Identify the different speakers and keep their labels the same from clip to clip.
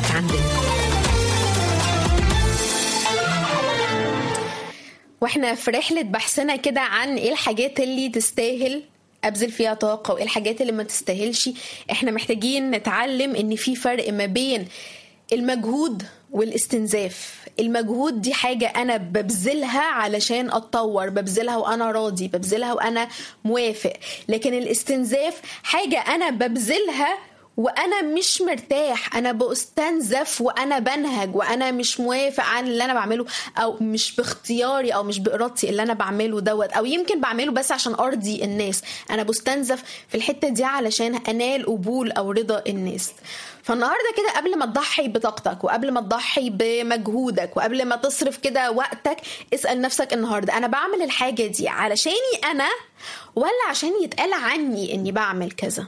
Speaker 1: نقف عندنا.
Speaker 2: واحنا في رحلة بحثنا كده عن ايه الحاجات اللي تستاهل ابذل فيها طاقة وايه الحاجات اللي ما تستاهلش، احنا محتاجين نتعلم ان في فرق ما بين المجهود والاستنزاف. المجهود دي حاجة أنا ببذلها علشان أتطور، ببذلها وأنا راضي، ببذلها وأنا موافق. لكن الاستنزاف حاجة أنا ببذلها وأنا مش مرتاح، أنا بستنزف وأنا بنهج وأنا مش موافق عن اللي أنا بعمله، أو مش باختياري أو مش بإرادتي اللي أنا بعمله دوت، أو يمكن بعمله بس عشان أرضي الناس. أنا بستنزف في الحتة دي علشان أنال قبول أو رضا الناس. فالنهاردة كده قبل ما تضحي بطاقتك وقبل ما تضحي بمجهودك وقبل ما تصرف كده وقتك، اسأل نفسك النهاردة أنا بعمل الحاجة دي علشاني أنا ولا عشان يتقال عني أني بعمل كذا؟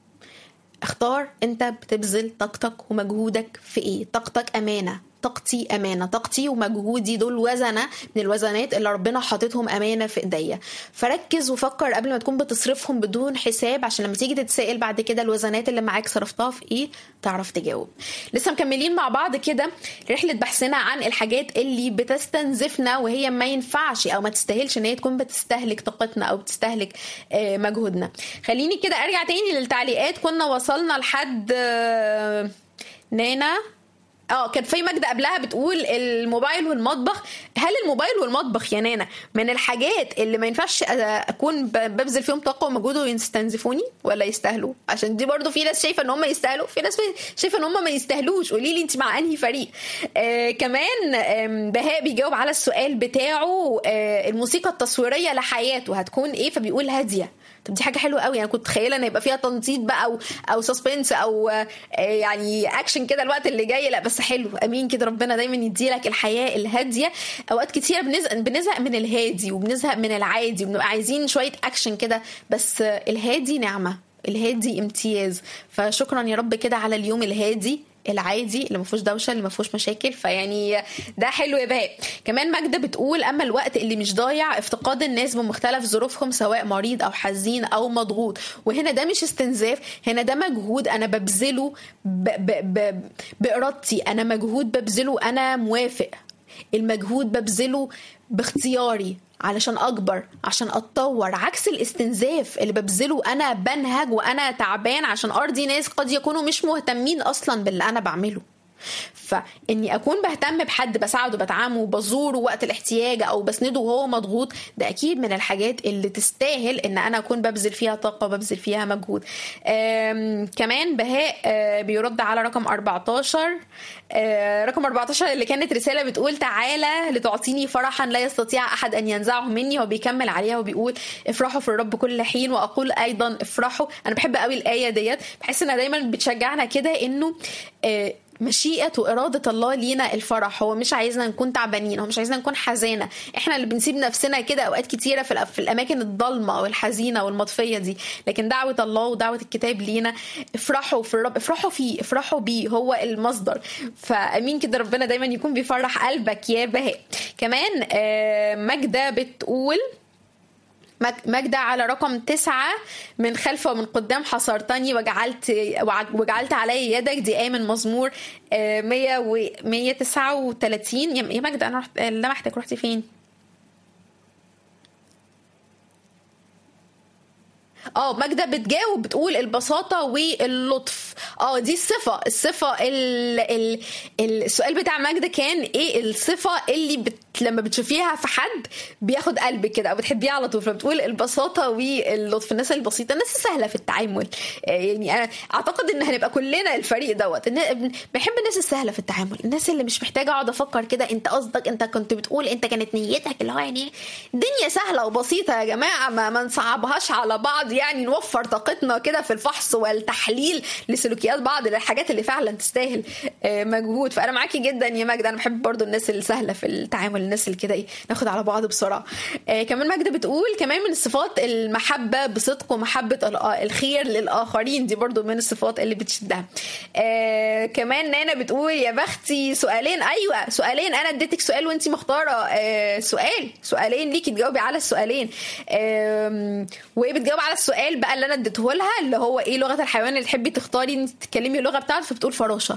Speaker 2: اختار انت بتبذل طاقتك ومجهودك في ايه. طاقتك امانه، طاقتي امانه، طاقتي ومجهودي دول وزنه من الوزنات اللي ربنا حاططهم امانه في ايديا. فركز وفكر قبل ما تكون بتصرفهم بدون حساب، عشان لما تيجي تتسائل بعد كده الوزنات اللي معاك صرفتها في ايه تعرف تجاوب. لسه مكملين مع بعض كده رحله بحثنا عن الحاجات اللي بتستنزفنا وهي ما ينفعش او ما تستاهلش ان هي تكون بتستهلك طاقتنا او بتستهلك مجهودنا. خليني كده ارجع تاني للتعليقات. كنا وصلنا لحد نانا كان في مجدة قبلها بتقول الموبايل والمطبخ. هل الموبايل والمطبخ يا نانا من الحاجات اللي ما ينفعش اكون ببذل فيهم طاقه ومجهود ويستنزفوني ولا يستاهلوا؟ عشان دي برضو في ناس شايفه ان هم يستاهلوا، في ناس شايفه ان هم ما يستاهلوش. قولي لي انت مع انهي فريق. كمان بهاء بيجاوب على السؤال بتاعه الموسيقى التصويريه لحياته هتكون ايه، فبيقول هاديه. طب دي حاجه حلوه قوي. انا كنت متخيله ان يبقى فيها تنطيط بقى او سسبنس او يعني اكشن كده الوقت اللي جاي. لا بس حلو، امين كده، ربنا دايما يديلك الحياه الهاديه. اوقات كتيره بنزهق من الهادي وبنزهق من العادي وبنبقى عايزين شويه اكشن كده، بس الهادي نعمه، الهادي امتياز. فشكرا يا رب كده على اليوم الهادي العادي اللي ما فيهوش دوشه، اللي ما فيهوش مشاكل. فيعني ده حلو يا بهاء. كمان ماجده بتقول اما الوقت اللي مش ضايع افتقاد الناس بمختلف ظروفهم سواء مريض او حزين او مضغوط. وهنا ده مش استنزاف، هنا ده مجهود انا ببذله بإرادتي، انا مجهود ببذله انا موافق، المجهود ببذله باختياري علشان أكبر، عشان أتطور، عكس الاستنزاف اللي ببذله أنا بنهج وأنا تعبان عشان أرضي ناس قد يكونوا مش مهتمين أصلا باللي أنا بعمله. فإني أكون بهتم بحد، بساعده، بدعمه، بزوره وقت الاحتياج أو بسنده وهو مضغوط، ده أكيد من الحاجات اللي تستاهل إن أنا أكون ببذل فيها طاقة وببذل فيها مجهود. كمان بهاء بيرد على رقم 14. رقم 14 اللي كانت رسالة بتقول تعالى لتعطيني فرحا لا يستطيع أحد أن ينزعه مني. وبيكمل عليها وبيقول افرحوا في الرب كل حين وأقول أيضا افرحوا. أنا بحب قوي الآية ديت، بحس إنها دايما بتشجعنا كده إنه مشيئة وإرادة الله لينا الفرح. هو مش عايزنا نكون تعبانين، هو مش عايزنا نكون حزانة. احنا اللي بنسيب نفسنا كده أوقات كتيرة في الأماكن الضلمة والحزينة والمطفية دي. لكن دعوة الله ودعوة الكتاب لينا افرحوا في الرب، افرحوا فيه، افرحوا بيه، هو المصدر. فأمين كده ربنا دايما يكون بيفرح قلبك يا بهاء. كمان ماجدة بتقول ماجدة على رقم 9 من خلف ومن قدام حصرتني وجعلت علي يدك. دي آية من مزمور 139. يا ماجدة أنا لمحتك، رحتي فين؟ ماجدة بتجاوب بتقول البساطة واللطف. دي الصفة السؤال بتاع ماجدة كان ايه الصفة اللي لما بتشوفيها في حد بياخد قلبك كده او بتحبيه على طول؟ فبتقول البساطة واللطف. الناس البسيطة، الناس السهلة في التعامل. يعني انا اعتقد ان هنبقى كلنا الفريق دوت، بحب الناس السهلة في التعامل، الناس اللي مش محتاجة اقعد افكر كده انت قصدك، انت كنت بتقول، انت كانت نيتك، اللي هو يعني الدنيا سهلة وبسيطة يا جماعة، ما نصعبهاش على بعض. يعني نوفر طاقتنا كده في الفحص والتحليل لسلوكيات بعض الحاجات اللي فعلا تستاهل مجهود. فانا معاكي جدا يا ماجدة. انا بحب برضو الناس السهلة في التعامل، الناس اللي كده ناخد على بعض بسرعة. كمان ماجدة بتقول كمان من الصفات المحبة بصدق ومحبة الخير للآخرين. دي برضو من الصفات اللي بتشدها. كمان نانا بتقول يا بختي سؤالين. ايوه سؤالين، انا اديتك سؤال وانتي مختارة سؤالين ليكي تجاوبي على السؤالين. وبتجاوب على السؤال بقى اللي انا اديته لها اللي هو ايه لغة الحيوان اللي تحبي تختاري تتكلمي اللغة بتاعته، فبتقول فراشة.